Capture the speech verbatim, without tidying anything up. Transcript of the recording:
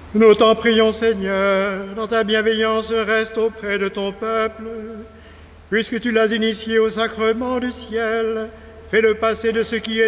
Nous t'en prions, Seigneur, dans ta bienveillance, reste auprès de ton peuple. Puisque tu l'as initié au sacrement du ciel, fais-le passer de ce qui est